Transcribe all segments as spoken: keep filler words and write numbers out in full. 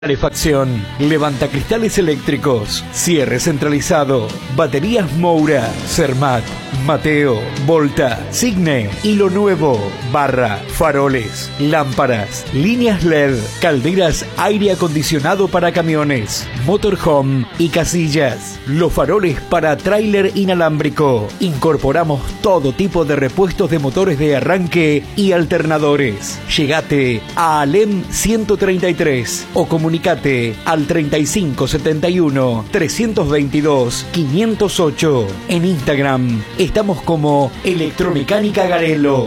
Calefacción, levantacristales eléctricos, cierre centralizado, baterías Moura, Cermat, Mateo, Volta, Signe y lo nuevo, barra, faroles, lámparas, líneas L E D, calderas aire acondicionado para camiones, motorhome y casillas, los faroles para tráiler inalámbrico. Incorporamos todo tipo de repuestos de motores de arranque y alternadores. Llegate a Alem ciento treinta y tres o comunicate al treinta y cinco setenta y uno trescientos veintidós quinientos ocho. En Instagram estamos como Electromecánica Garelo.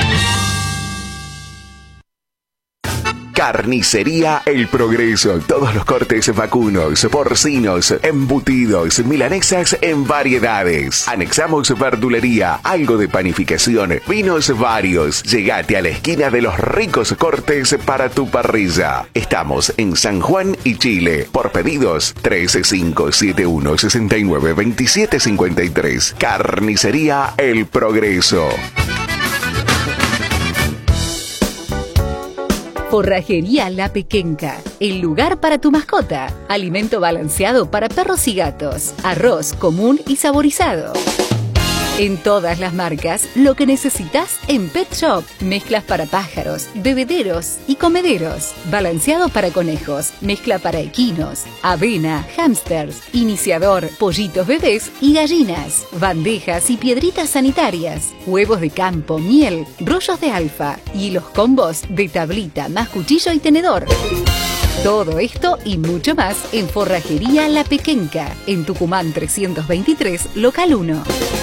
Carnicería El Progreso. Todos los cortes vacunos, porcinos, embutidos, milanesas en variedades. Anexamos verdulería, algo de panificación, vinos varios. Llegate a la esquina de los ricos cortes para tu parrilla. Estamos en San Juan y Chile. Por pedidos, tres cinco siete uno seis nueve dos siete cinco tres. Carnicería El Progreso. Forrajería La Pequenca, el lugar para tu mascota. Alimento balanceado para perros y gatos. Arroz común y saborizado. En todas las marcas, lo que necesitas en Pet Shop. Mezclas para pájaros, bebederos y comederos. Balanceado para conejos, mezcla para equinos, avena, hámsters, iniciador, pollitos bebés y gallinas. Bandejas y piedritas sanitarias. Huevos de campo, miel, rollos de alfa y los combos de tablita más cuchillo y tenedor. Todo esto y mucho más en Forrajería La Pequenca, en Tucumán trescientos veintitrés, local uno.